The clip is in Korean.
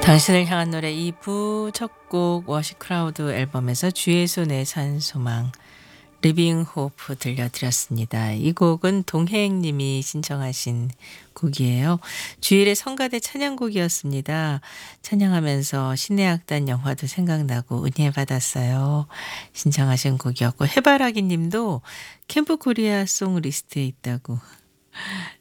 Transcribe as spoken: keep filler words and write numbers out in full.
당신을 향한 노래 이 부 첫 곡 워시 크라우드 앨범에서 주의 손에 산 소망 리빙 호프 들려드렸습니다. 이 곡은 동행 님이 신청하신 곡이에요. 주일의 성가대 찬양곡이었습니다. 찬양하면서 신의 악단 영화도 생각나고 은혜 받았어요. 신청하신 곡이었고 해바라기 님도 캠프 코리아 송 리스트에 있다고